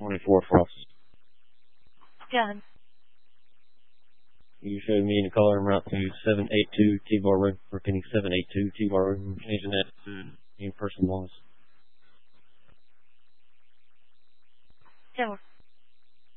24 Frost. Done. You showed me in the caller route to 782 T-Bar Road. Repeating 782 T-Bar Road. I'm changing that to in-person loss. 7